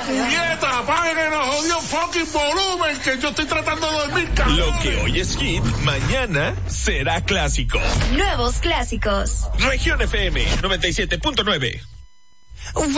puñeta! ¡Apaguen el jodido fucking volumen! Que yo estoy tratando de dormir, cabrón. Lo que hoy es hit, mañana será clásico. Nuevos clásicos. Región FM 97.9.